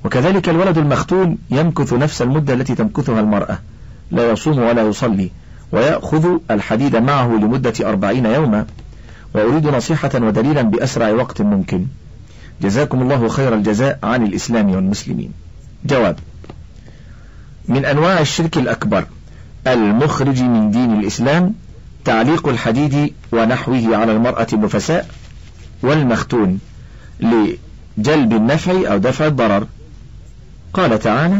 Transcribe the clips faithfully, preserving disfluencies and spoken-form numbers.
وكذلك الولد المختون يمكث نفس المدة التي تمكثها المرأة، لا يصوم ولا يصلي، ويأخذ الحديد معه لمدة أربعين يوما. وأريد نصيحة ودليلا بأسرع وقت ممكن، جزاكم الله خير الجزاء عن الإسلام والمسلمين. جواب: من أنواع الشرك الأكبر المخرج من دين الإسلام تعليق الحديد ونحوه على المرأة النفساء والمختون لجلب النفع أو دفع الضرر. قال تعالى: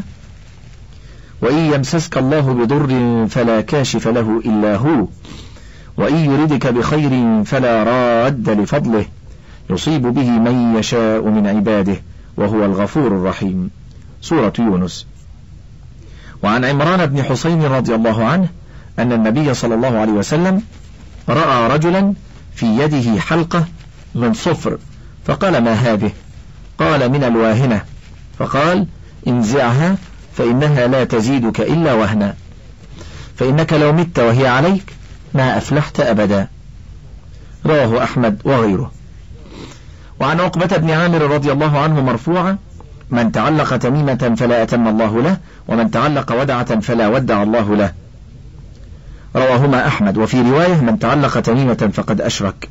وإن يمسسك الله بضر فلا كاشف له إلا هو، وإن يردك بخير فلا راد لفضله، يصيب به من يشاء من عباده وهو الغفور الرحيم. سورة يونس. وعن عمران بن حسين رضي الله عنه أن النبي صلى الله عليه وسلم رأى رجلا في يده حلقة من صفر، فقال: ما هذه؟ قال: من الواهنة. فقال: انزعها فإنها لا تزيدك إلا وهنا، فإنك لو مت وهي عليك ما أفلحت أبدا. رواه أحمد وغيره. وعن عقبة بن عامر رضي الله عنه مرفوعا: من تعلق تميمة فلا أتم الله له، ومن تعلق ودعة فلا ودع الله له. رواهما أحمد. وفي رواية: من تعلق تميمة فقد أشرك.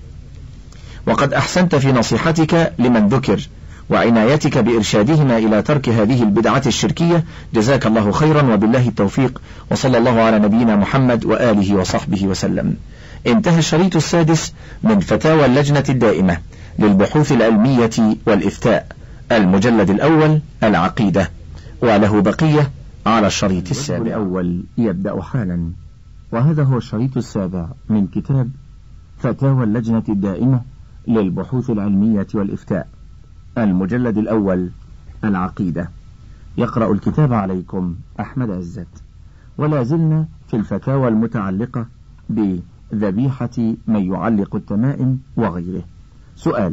وقد أحسنت في نصيحتك لمن ذكر وعنايتك بإرشادهما إلى ترك هذه البدعة الشركية، جزاك الله خيرا وبالله التوفيق، وصلى الله على نبينا محمد وآله وصحبه وسلم. انتهى الشريط السادس من فتاوى اللجنة الدائمة للبحوث العلمية والإفتاء، المجلد الأول العقيدة، وله بقية على الشريط السابع. الأول يبدأ حالا، وهذا هو الشريط السابع من كتاب فتاوى اللجنة الدائمة للبحوث العلمية والإفتاء، المجلد الأول العقيدة. يقرأ الكتاب عليكم أحمد عزت، ولا زلنا في الفتاوى المتعلقة بذبيحة من يعلق التمائم وغيره. سؤال: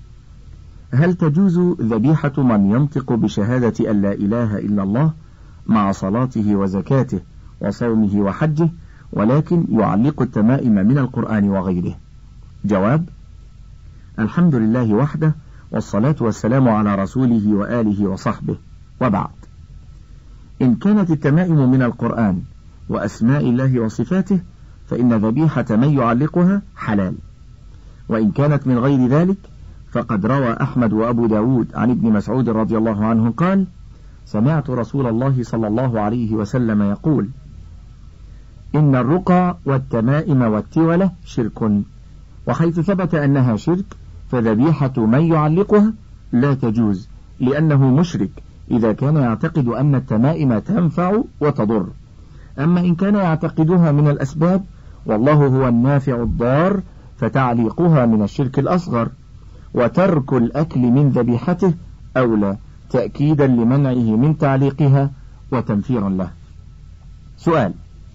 هل تجوز ذبيحة من ينطق بشهادة أن لا إله إلا الله مع صلاته وزكاته وصومه وحجه، ولكن يعلق التمائم من القرآن وغيره؟ جواب: الحمد لله وحده، والصلاة والسلام على رسوله وآله وصحبه، وبعد. إن كانت التمائم من القرآن وأسماء الله وصفاته فإن ذبيحة من يعلقها حلال، وإن كانت من غير ذلك فقد روى أحمد وأبو داود عن ابن مسعود رضي الله عنه قال: سمعت رسول الله صلى الله عليه وسلم يقول: إن الرقى والتمائم والتولة شرك، وحيث ثبت أنها شرك فذبيحة من يعلقها لا تجوز، لأنه مشرك إذا كان يعتقد أن التمائم تنفع وتضر. أما إن كان يعتقدها من الأسباب والله هو النافع الضار فتعليقها من الشرك الأصغر، وترك الأكل من ذبيحته أولى، تأكيدا لمنعه من تعليقها وتنفيرا له. سؤال: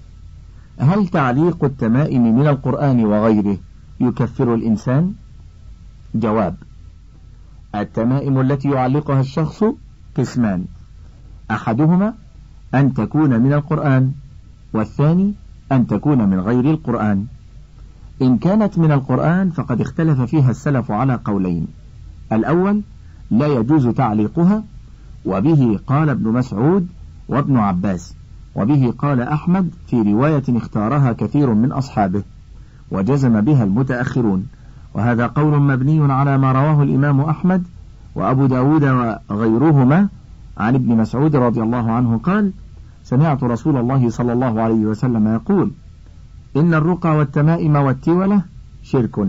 هل تعليق التمائم من القرآن وغيره يكفر الإنسان؟ جواب: التمائم التي يعلقها الشخص قسمان، أحدهما أن تكون من القرآن، والثاني أن تكون من غير القرآن. إن كانت من القرآن فقد اختلف فيها السلف على قولين: الأول لا يجوز تعليقها، وبه قال ابن مسعود وابن عباس، وبه قال أحمد في رواية اختارها كثير من أصحابه، وجزم بها المتأخرون، وهذا قول مبني على ما رواه الإمام أحمد وأبو داود وغيرهما عن ابن مسعود رضي الله عنه قال: سمعت رسول الله صلى الله عليه وسلم يقول: إن الرقى والتمائم والتولة شرك.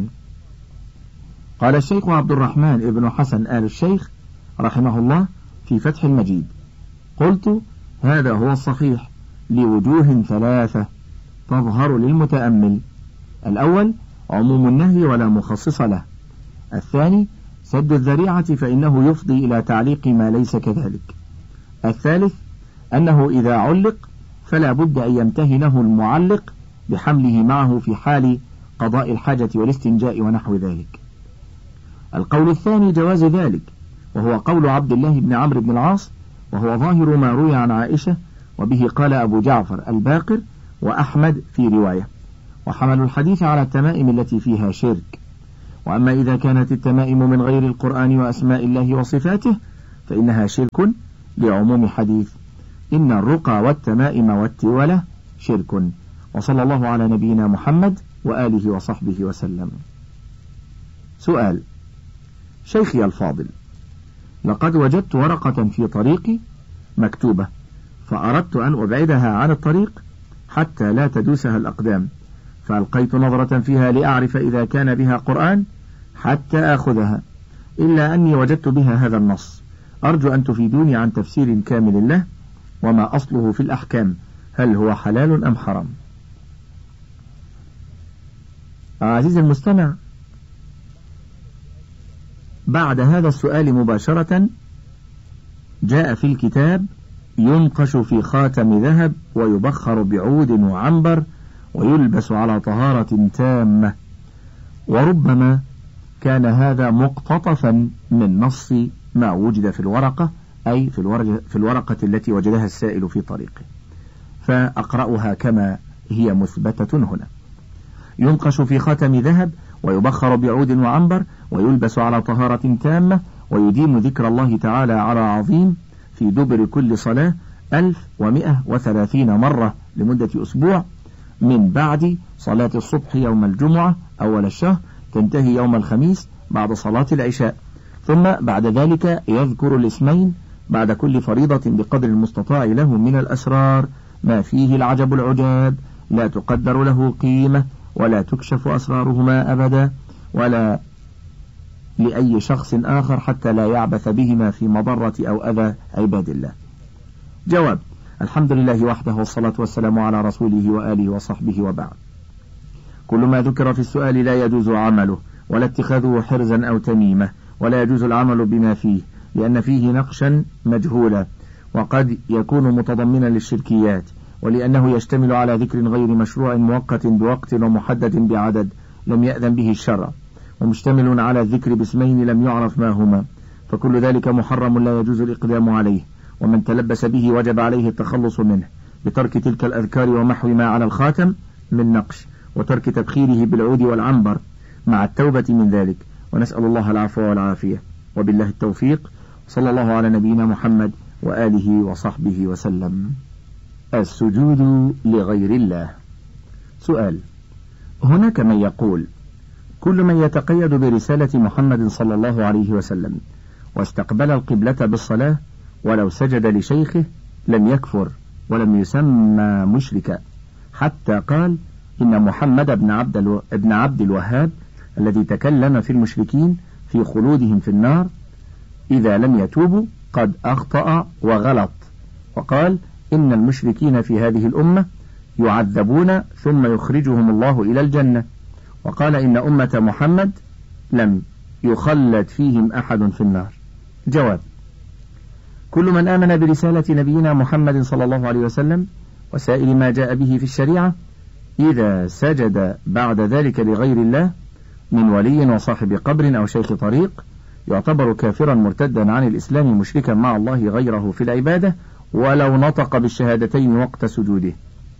قال الشيخ عبد الرحمن ابن حسن آل الشيخ رحمه الله في فتح المجيد: قلت: هذا هو الصحيح لوجوه ثلاثة تظهر للمتأمل: الأول عموم النهي ولا مخصص له، الثاني سد الذريعة فإنه يفضي إلى تعليق ما ليس كذلك، الثالث أنه إذا علق فلا بد أن يمتهنه المعلق بحمله معه في حال قضاء الحاجة والاستنجاء ونحو ذلك. القول الثاني جواز ذلك، وهو قول عبد الله بن عمرو بن العاص، وهو ظاهر ما روي عن عائشة، وبه قال أبو جعفر الباقر وأحمد في رواية، وحملوا الحديث على التمائم التي فيها شرك. وأما إذا كانت التمائم من غير القرآن وأسماء الله وصفاته فإنها شرك لعموم حديث إن الرقى والتمائم والتولة شرك. وصلى الله على نبينا محمد وآله وصحبه وسلم. سؤال: شيخي الفاضل، لقد وجدت ورقة في طريقي مكتوبة، فأردت أن أبعدها عن الطريق حتى لا تدوسها الأقدام، فألقيت نظرة فيها لأعرف إذا كان بها قرآن حتى أخذها، إلا أني وجدت بها هذا النص، أرجو أن تفيدوني عن تفسير كامل له وما أصله في الأحكام، هل هو حلال أم حرام؟ عزيزي المستمع، بعد هذا السؤال مباشرة جاء في الكتاب: ينقش في خاتم ذهب ويبخر بعود وعنبر ويلبس على طهارة تامة. وربما كان هذا مقتطفا من نص ما وجد في الورقة، أي في الورقة التي وجدها السائل في طريقه، فأقرأها كما هي مثبتة هنا: ينقش في خاتم ذهب ويبخر بعود وعنبر ويلبس على طهارة تامة ويديم ذكر الله تعالى على عظيم في دبر كل صلاة ألف ومئة وثلاثين مرة لمدة أسبوع، من بعد صلاة الصبح يوم الجمعة أول الشهر، تنتهي يوم الخميس بعد صلاة العشاء، ثم بعد ذلك يذكر الاسمين بعد كل فريضة بقدر المستطاع له من الأسرار ما فيه العجب العجاب، لا تقدر له قيمة ولا تكشف أسرارهما أبدا ولا لأي شخص آخر حتى لا يعبث بهما في مضرة أو أذى عباد الله. جواب: الحمد لله وحده والصلاة والسلام على رسوله وآله وصحبه وبعد. كل ما ذكر في السؤال لا يجوز عمله ولا اتخاذه حرزا أو تميمة، ولا يجوز العمل بما فيه لأن فيه نقشا مجهولا وقد يكون متضمنا للشركيات، ولأنه يشتمل على ذكر غير مشروع مؤقت بوقت ومحدد بعدد لم يأذن به الشرع، ومشتمل على الذكر باسمين لم يعرف ما هما، فكل ذلك محرم لا يجوز الإقدام عليه، ومن تلبس به وجب عليه التخلص منه بترك تلك الأذكار ومحو ما على الخاتم من نقش، وترك تبخيره بالعود والعنبر مع التوبة من ذلك، ونسأل الله العفو والعافية، وبالله التوفيق، صلى الله على نبينا محمد وآله وصحبه وسلم. السجود لغير الله. سؤال: هناك من يقول كل من يتقيد برسالة محمد صلى الله عليه وسلم واستقبل القبلة بالصلاة ولو سجد لشيخه لم يكفر ولم يسمى مشركا، حتى قال إن محمد بن عبد, الو... ابن عبد الوهاب الذي تكلم في المشركين في خلودهم في النار إذا لم يتوبوا قد أخطأ وغلط، وقال إن المشركين في هذه الأمة يعذبون ثم يخرجهم الله إلى الجنة، وقال إن أمة محمد لم يخلد فيهم أحد في النار. جواب: كل من آمن برسالة نبينا محمد صلى الله عليه وسلم وسائر ما جاء به في الشريعة إذا سجد بعد ذلك لغير الله من ولي وصاحب قبر أو شيخ طريق يعتبر كافرا مرتدا عن الإسلام مشركا مع الله غيره في العبادة ولو نطق بالشهادتين وقت سجوده،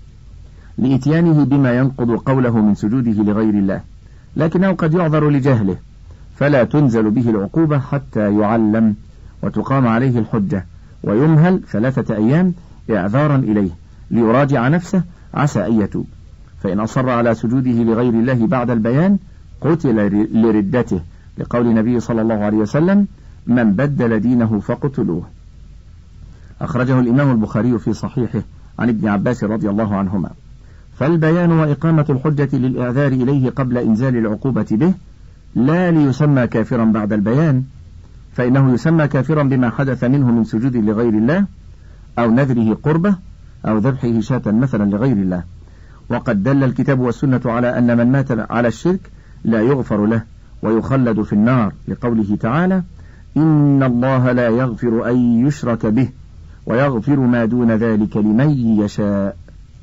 لإتيانه بما ينقض قوله من سجوده لغير الله، لكنه قد يعذر لجهله فلا تنزل به العقوبة حتى يعلم وتقام عليه الحجة ويمهل ثلاثة أيام إعذارا إليه ليراجع نفسه عسى أن يتوب، فإن أصر على سجوده لغير الله بعد البيان قتل لردته، لقول النبي صلى الله عليه وسلم: من بدل دينه فقتلوه. أخرجه الإمام البخاري في صحيحه عن ابن عباس رضي الله عنهما. فالبيان وإقامة الحجة للإعذار إليه قبل إنزال العقوبة به لا ليسمى كافرا بعد البيان، فإنه يسمى كافرا بما حدث منه من سجود لغير الله أو نذره قربة أو ذبحه شاة مثلا لغير الله. وقد دل الكتاب والسنة على أن من مات على الشرك لا يغفر له ويخلد في النار، لقوله تعالى: إن الله لا يغفر أن يشرك به ويغفر ما دون ذلك لمن يشاء.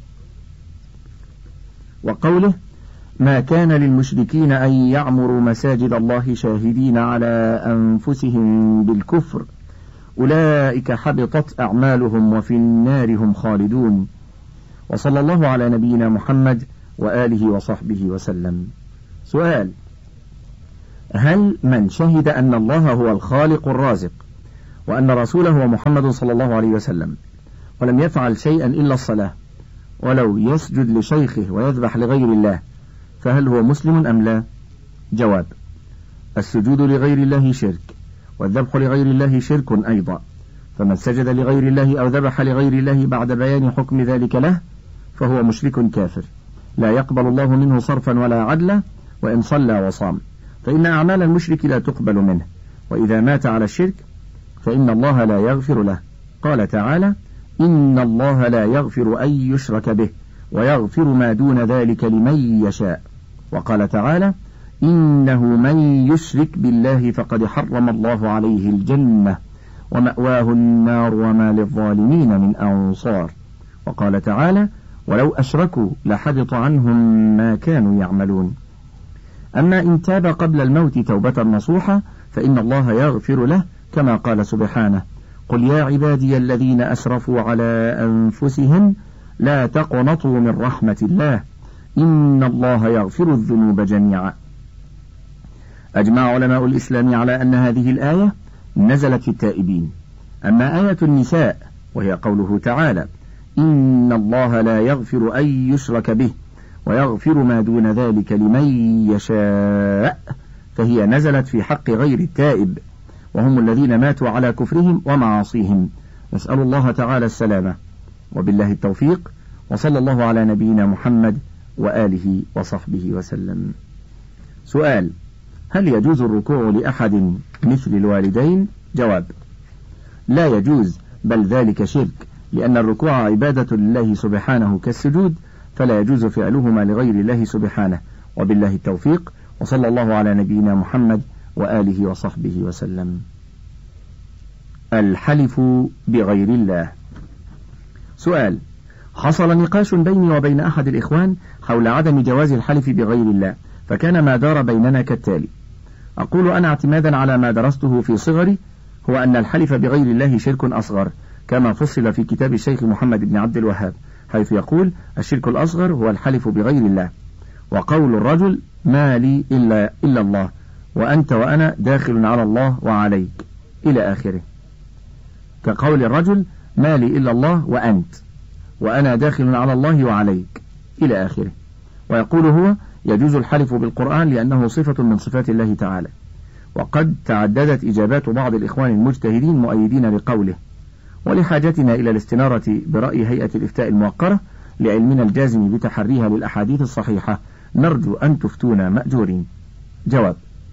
وقوله: ما كان للمشركين أن يعمروا مساجد الله شاهدين على أنفسهم بالكفر أولئك حبطت أعمالهم وفي النار هم خالدون. وصلى الله على نبينا محمد وآله وصحبه وسلم. سؤال: هل من شهد أن الله هو الخالق الرازق وأن رسوله هو محمد صلى الله عليه وسلم، ولم يفعل شيئا إلا الصلاة، ولو يسجد لشيخه ويذبح لغير الله فهل هو مسلم أم لا؟ جواب: السجود لغير الله شرك، والذبح لغير الله شرك أيضا، فمن سجد لغير الله أو ذبح لغير الله بعد بيان حكم ذلك له فهو مشرك كافر، لا يقبل الله منه صرفا ولا عدلا وإن صلى وصام، فإن أعمال المشرك لا تقبل منه، وإذا مات على الشرك فإن الله لا يغفر له. قال تعالى: إن الله لا يغفر أن يشرك به ويغفر ما دون ذلك لمن يشاء. وقال تعالى: إنه من يشرك بالله فقد حرم الله عليه الجنة ومأواه النار وما للظالمين من أنصار. وقال تعالى: ولو أشركوا لحبط عنهم ما كانوا يعملون. أما إن تاب قبل الموت توبة نصوحة فإن الله يغفر له، كما قال سبحانه: قل يا عبادي الذين أسرفوا على أنفسهم لا تقنطوا من رحمة الله إن الله يغفر الذنوب جميعا. أجمع علماء الإسلام على أن هذه الآية نزلت في التائبين. أما آية النساء وهي قوله تعالى: إن الله لا يغفر أن يشرك به ويغفر ما دون ذلك لمن يشاء، فهي نزلت في حق غير التائب، وهم الذين ماتوا على كفرهم ومعاصيهم. نسأل الله تعالى السلامة، وبالله التوفيق، وصلى الله على نبينا محمد وآله وصحبه وسلم. سؤال: هل يجوز الركوع لأحد مثل الوالدين؟ جواب: لا يجوز، بل ذلك شرك، لأن الركوع عبادة لله سبحانه كالسجود، فلا يجوز فعلهما لغير الله سبحانه. وبالله التوفيق، وصلى الله على نبينا محمد وآله وصحبه وسلم. الحلف بغير الله. سؤال: حصل نقاش بيني وبين أحد الإخوان حول عدم جواز الحلف بغير الله، فكان ما دار بيننا كالتالي: أقول أنا اعتمادا على ما درسته في صغري هو أن الحلف بغير الله شرك أصغر، كما فصل في كتاب الشيخ محمد بن عبد الوهاب، حيث يقول: الشرك الأصغر هو الحلف بغير الله، وقول الرجل ما لي إلا, إلا الله وأنت وأنا داخل على الله وعليك إلى آخره، كقول الرجل ما لي إلا الله وأنت وأنا داخل على الله وعليك إلى آخره. ويقول هو: يجوز الحلف بالقرآن لأنه صفة من صفات الله تعالى. وقد تعددت إجابات بعض الإخوان المجتهدين مؤيدين لقوله، ولحاجتنا إلى الاستنارة برأي هيئة الإفتاء الموقرة لعلمنا الجازم بتحريها للأحاديث الصحيحة نرجو أن تفتونا مأجورين. جواب: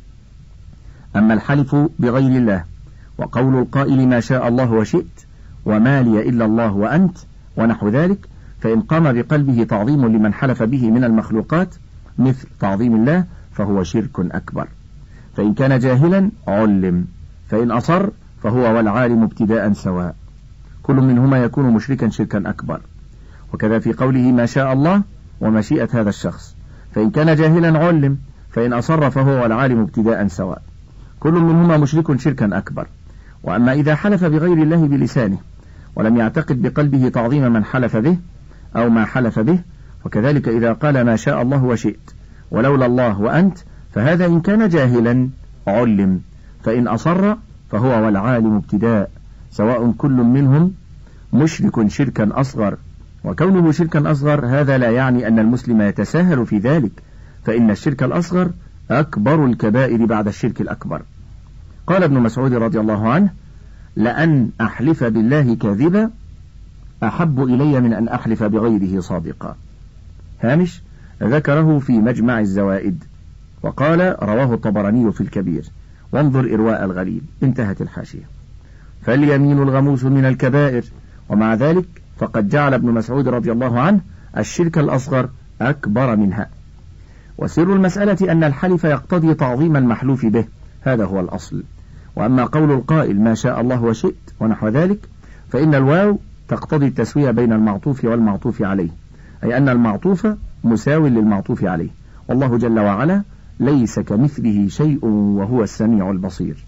أما الحلف بغير الله وقول القائل ما شاء الله وشئت وما لي إلا الله وأنت ونحو ذلك، فإن قام بقلبه تعظيم لمن حلف به من المخلوقات مثل تعظيم الله فهو شرك أكبر، فإن كان جاهلا علم، فإن أصر فهو والعالم ابتداء سواء، كل منهما يكون مشركا شركا أكبر. وكذا في قوله ما شاء الله ومشيئة هذا الشخص، فإن كان جاهلا علم، فإن أصر فهو والعالم ابتداء سواء، كل منهما مشرك شركا أكبر. وأما إذا حلف بغير الله بلسانه ولم يعتقد بقلبه تعظيم من حلف به أو ما حلف به، وكذلك إذا قال ما شاء الله وشئت ولولا الله وأنت، فهذا إن كان جاهلا علم، فإن أصر فهو والعالم ابتداء سواء، كل منهم مشرك شركا أصغر. وكونه شركا أصغر هذا لا يعني أن المسلم يتساهل في ذلك، فإن الشرك الأصغر أكبر الكبائر بعد الشرك الأكبر. قال ابن مسعود رضي الله عنه: لأن أحلف بالله كاذبا أحب إلي من أن أحلف بغيره صادقا. هامش ذكره في مجمع الزوائد، وقال رواه الطبراني في الكبير، وانظر إرواء الغليل. انتهت الحاشية. فاليمين الغموس من الكبائر، ومع ذلك فقد جعل ابن مسعود رضي الله عنه الشرك الأصغر أكبر منها. وسر المسألة أن الحلف يقتضي تعظيم المحلوف به، هذا هو الأصل. وأما قول القائل ما شاء الله وشئت ونحو ذلك، فإن الواو تقتضي التسوية بين المعطوف والمعطوف عليه، أي أن المعطوف مساو للمعطوف عليه، والله جل وعلا ليس كمثله شيء وهو السميع البصير.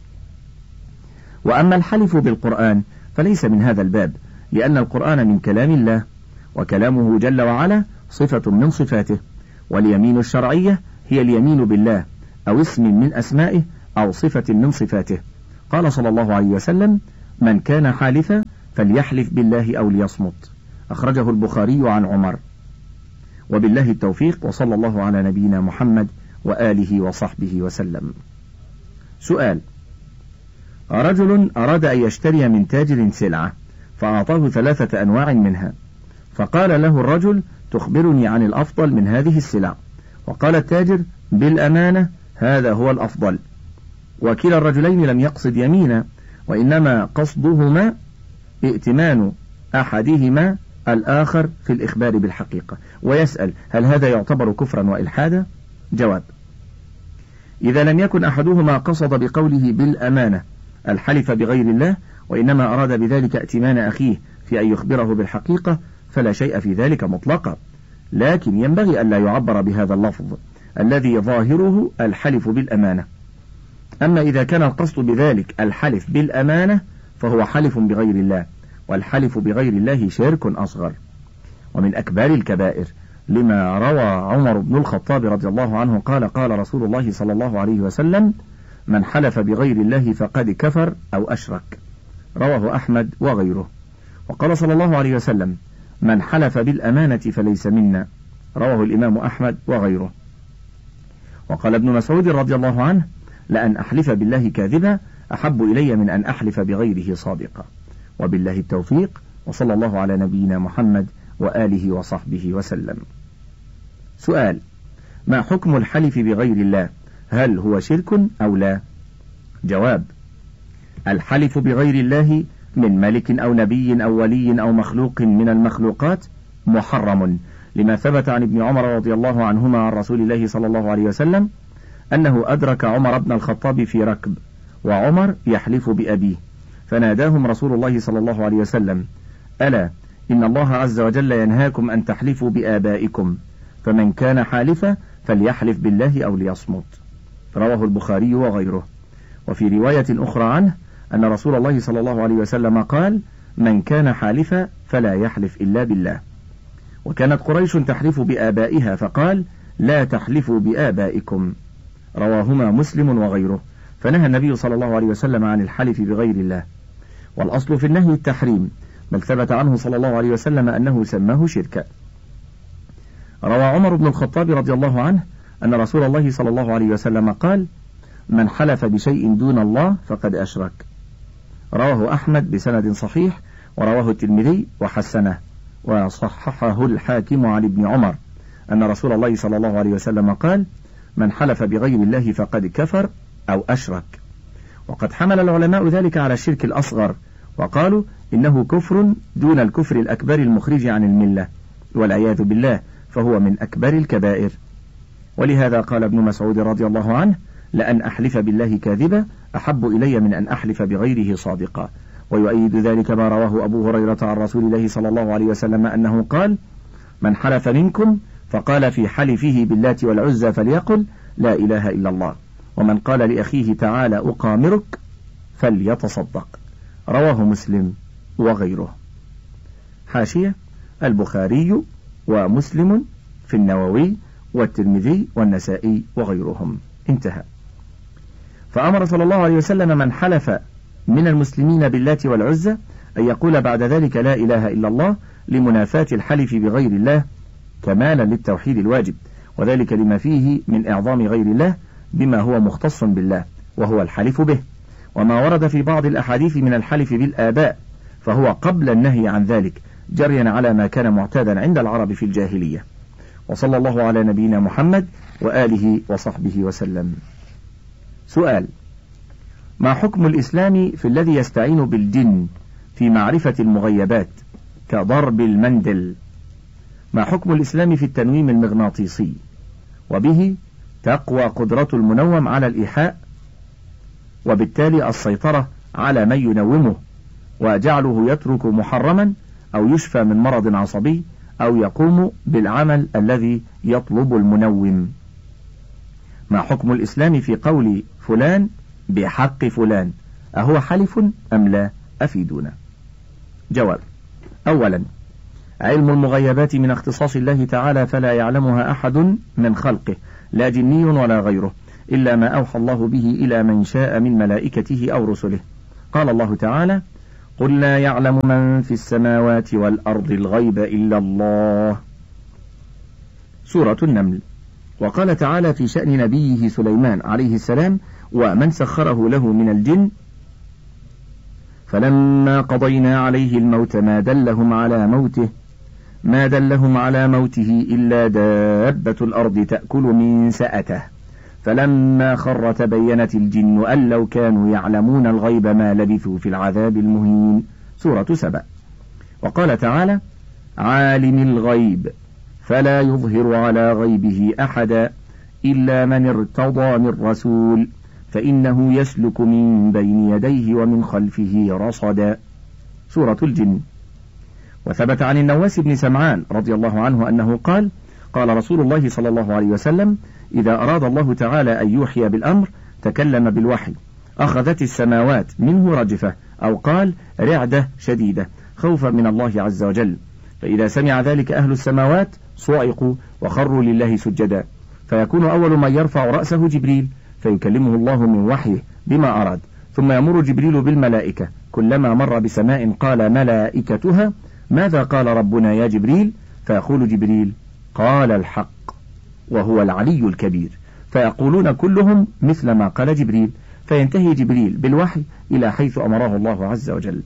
وأما الحلف بالقرآن فليس من هذا الباب، لأن القرآن من كلام الله، وكلامه جل وعلا صفة من صفاته، واليمين الشرعية هي اليمين بالله أو اسم من أسمائه أو صفة من صفاته. قال صلى الله عليه وسلم: من كان حالفا فليحلف بالله أو ليصمت. أخرجه البخاري عن عمر. وبالله التوفيق، وصلى الله على نبينا محمد وآله وصحبه وسلم. سؤال: رجل أراد أن يشتري من تاجر سلعة فأعطاه ثلاثة أنواع منها، فقال له الرجل: تخبرني عن الأفضل من هذه السلع؟ وقال التاجر: بالأمانة هذا هو الأفضل. وكلا الرجلين لم يقصد يمينا، وإنما قصدهما ائتمان أحدهما الآخر في الإخبار بالحقيقة. ويسأل: هل هذا يعتبر كفرا وإلحادا؟ جواب: إذا لم يكن أحدهما قصد بقوله بالأمانة الحلف بغير الله، وإنما أراد بذلك ائتمان أخيه في أن يخبره بالحقيقة، فلا شيء في ذلك مطلقا، لكن ينبغي ألا يعبر بهذا اللفظ الذي ظاهره الحلف بالأمانة. أما إذا كان القصد بذلك الحلف بالأمانة فهو حلف بغير الله، والحلف بغير الله شرك أصغر ومن أكبر الكبائر، لما روى عمر بن الخطاب رضي الله عنه قال: قال رسول الله صلى الله عليه وسلم: من حلف بغير الله فقد كفر أو أشرك. رواه أحمد وغيره. وقال صلى الله عليه وسلم: من حلف بالأمانة فليس منا. رواه الإمام أحمد وغيره. وقال ابن مسعود رضي الله عنه: لأن أحلف بالله كاذبا أحب إلي من أن أحلف بغيره صادقا. وبالله التوفيق، وصلى الله على نبينا محمد وآله وصحبه وسلم. سؤال: ما حكم الحلف بغير الله؟ هل هو شرك أو لا؟ جواب: الحلف بغير الله من ملك أو نبي أو ولي أو مخلوق من المخلوقات محرم، لما ثبت عن ابن عمر رضي الله عنهما عن رسول الله صلى الله عليه وسلم أنه أدرك عمر بن الخطاب في ركب، وعمر يحلف بأبيه، فناداهم رسول الله صلى الله عليه وسلم: ألا إن الله عز وجل ينهاكم أن تحلفوا بآبائكم، فمن كان حالفا فليحلف بالله أو ليصمت. رواه البخاري وغيره. وفي رواية أخرى عنه أن رسول الله صلى الله عليه وسلم قال: من كان حالفا فلا يحلف إلا بالله. وكانت قريش تحلف بآبائها فقال: لا تحلفوا بآبائكم. رواهما مسلم وغيره. فنهى النبي صلى الله عليه وسلم عن الحلف بغير الله، والأصل في النهي التحريم، بل ثبت عنه صلى الله عليه وسلم أنه سماه شركا. روى عمر بن الخطاب رضي الله عنه أن رسول الله صلى الله عليه وسلم قال: من حلف بشيء دون الله فقد أشرك. رواه أحمد بسند صحيح، ورواه الترمذي وحسنه، وصححه الحاكم عن ابن عمر أن رسول الله صلى الله عليه وسلم قال: من حلف بغير الله فقد كفر أو أشرك. وقد حمل العلماء ذلك على الشرك الأصغر، وقالوا إنه كفر دون الكفر الأكبر المخرج عن الملة، والعياذ بالله، فهو من أكبر الكبائر. ولهذا قال ابن مسعود رضي الله عنه: لأن أحلف بالله كاذبا أحب إلي من أن أحلف بغيره صادقا. ويؤيد ذلك ما رواه أبو هريرة عن رسول الله صلى الله عليه وسلم أنه قال: من حلف منكم فقال في حلفه باللات والعزى فليقل لا إله إلا الله، ومن قال لأخيه تعالى أقامرك فليتصدق. رواه مسلم وغيره. حاشية: البخاري ومسلم في النووي والترمذي والنسائي وغيرهم. انتهى. فأمر صلى الله عليه وسلم من حلف من المسلمين باللات والعزى أن يقول بعد ذلك لا إله إلا الله، لمنافاة الحلف بغير الله كمالا للتوحيد الواجب، وذلك لما فيه من إعظام غير الله بما هو مختص بالله وهو الحلف به، وما ورد في بعض الأحاديث من الحلف بالآباء، فهو قبل النهي عن ذلك جريا على ما كان معتادا عند العرب في الجاهلية. وصلى الله على نبينا محمد وآله وصحبه وسلم. سؤال: ما حكم الإسلام في الذي يستعين بالجن في معرفة المغيبات كضرب المندل؟ ما حكم الإسلام في التنويم المغناطيسي، وبه تقوى قدرة المنوم على الإيحاء، وبالتالي السيطرة على من ينومه، وجعله يترك محرما أو يشفى من مرض عصبي أو يقوم بالعمل الذي يطلب المنوم؟ ما حكم الإسلام في قول فلان بحق فلان، أهو حلف أم لا؟ أفيدونا. جواب: أولا، علم المغيبات من اختصاص الله تعالى، فلا يعلمها أحد من خلقه، لا جني ولا غيره، إلا ما أوحى الله به إلى من شاء من ملائكته أو رسله. قال الله تعالى: قل لا يعلم من في السماوات والأرض الغيب إلا الله. سورة النمل. وقال تعالى في شأن نبيه سليمان عليه السلام ومن سخره له من الجن: فلما قضينا عليه الموت ما دلهم على موته ما دلهم على موته إلا دابة الأرض تأكل من سأته فلما خر تبينت الجن أن لو كانوا يعلمون الغيب ما لبثوا في العذاب المهين. سورة سبأ. وقال تعالى: عالم الغيب فلا يظهر على غيبه أحدا إلا من ارتضى من رسول فإنه يسلك من بين يديه ومن خلفه رصدا. سورة الجن. وثبت عن النواس بن سمعان رضي الله عنه أنه قال: قال رسول الله صلى الله عليه وسلم: إذا أراد الله تعالى أن يوحي بالأمر تكلم بالوحي، أخذت السماوات منه رجفة، أو قال رعدة شديدة خوفا من الله عز وجل، فإذا سمع ذلك أهل السماوات صعقوا وخروا لله سجدا، فيكون أول من يرفع رأسه جبريل فيكلمه الله من وحيه بما أراد، ثم يمر جبريل بالملائكة كلما مر بسماء قال ملائكتها: ماذا قال ربنا يا جبريل؟ فيقول جبريل: قال الحق وهو العلي الكبير، فيقولون كلهم مثل ما قال جبريل، فينتهي جبريل بالوحي إلى حيث أمره الله عز وجل.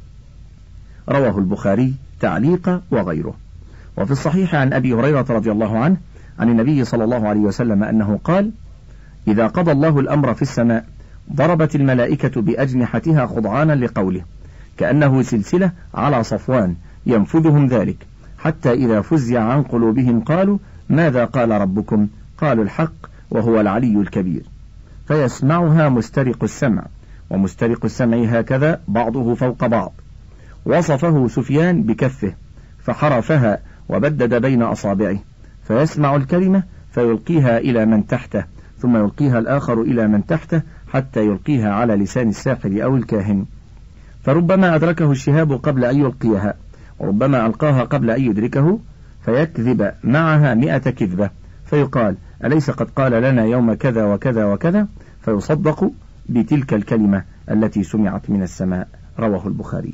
رواه البخاري تعليقا وغيره. وفي الصحيح عن أبي هريرة رضي الله عنه عن النبي صلى الله عليه وسلم أنه قال: إذا قضى الله الأمر في السماء ضربت الملائكة بأجنحتها خضعانا لقوله، كأنه سلسلة على صفوان ينفذهم ذلك، حتى إذا فزع عن قلوبهم قالوا: ماذا قال ربكم؟ قالوا الحق وهو العلي الكبير، فيسمعها مسترق السمع، ومسترق السمع هكذا بعضه فوق بعض. وصفه سفيان بكفه فحرفها وبدد بين أصابعه، فيسمع الكلمة فيلقيها إلى من تحته، ثم يلقيها الآخر إلى من تحته حتى يلقيها على لسان الساحر أو الكاهن، فربما أدركه الشهاب قبل أن يلقيها، وربما ألقاها قبل أن يدركه، فيكذب معها مئة كذبة، فيقال: أليس قد قال لنا يوم كذا وكذا وكذا؟ فيصدق بتلك الكلمة التي سمعت من السماء. رواه البخاري.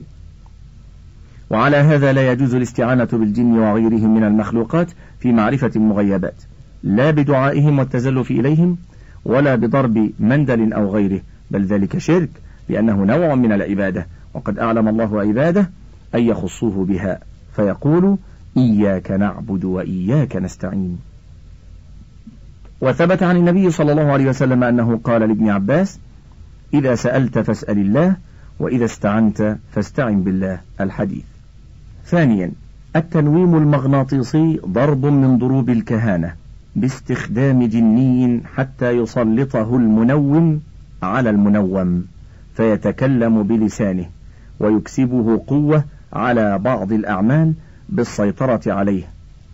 وعلى هذا لا يجوز الاستعانة بالجن وغيرهم من المخلوقات في معرفة المغيبات، لا بدعائهم والتزلف إليهم، ولا بضرب مندل أو غيره، بل ذلك شرك، لأنه نوع من العبادة، وقد أعلم الله عباده أن يخصوه بها، فيقول: إياك نعبد وإياك نستعين. وثبت عن النبي صلى الله عليه وسلم أنه قال لابن عباس: إذا سألت فاسأل الله، وإذا استعنت فاستعن بالله. الحديث. ثانيا، التنويم المغناطيسي ضرب من ضروب الكهانة باستخدام جني حتى يسلطه المنوم على المنوم فيتكلم بلسانه، ويكسبه قوة على بعض الأعمال بالسيطرة عليه،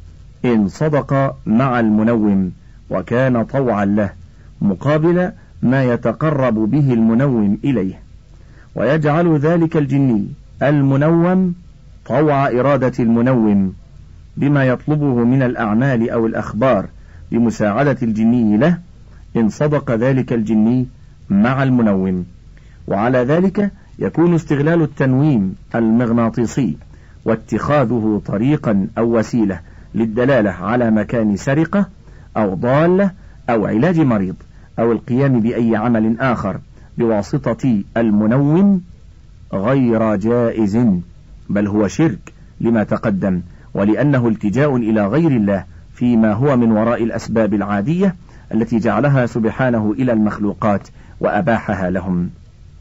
إن صدق مع المنوم وكان طوعا له مقابل ما يتقرب به المنوم إليه، ويجعل ذلك الجني المنوم طوع إرادة المنوم بما يطلبه من الأعمال أو الأخبار بمساعدة الجني له، إن صدق ذلك الجني مع المنوم. وعلى ذلك يكون استغلال التنويم المغناطيسي واتخاذه طريقا أو وسيلة للدلالة على مكان سرقة أو ضالة أو علاج مريض أو القيام بأي عمل آخر بواسطة المنوم غير جائز، بل هو شرك لما تقدم، ولأنه التجاء إلى غير الله فيما هو من وراء الأسباب العادية التي جعلها سبحانه إلى المخلوقات وأباحها لهم.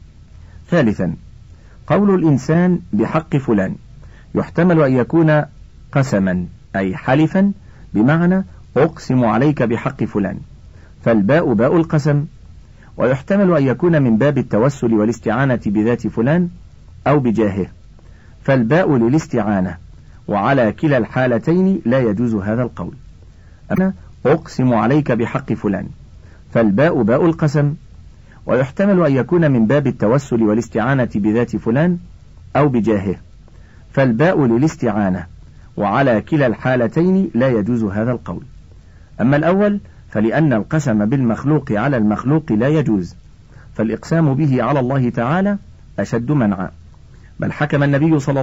ثالثا، قول الإنسان بحق فلان يحتمل أن يكون قسما أي حلفا، بمعنى أقسم عليك بحق فلان، فالباء باء القسم، ويحتمل أن يكون من باب التوسل والاستعانة بذات فلان أو بجاهه، فالباء للاستعانة، وعلى كلا الحالتين لا يجوز هذا القول. أنا أقسم عليك بحق فلان، فالباء باء القسم، ويحتمل أن يكون من باب التوسل والاستعانة بذات فلان أو بجاهه، فالباء للاستعانة، وعلى كلا الحالتين لا يجوز هذا القول. أما الأول فلأن القسم بالمخلوق على المخلوق لا يجوز، فالإقسام به على الله تعالى أشد منعا، بل حكم النبي صلى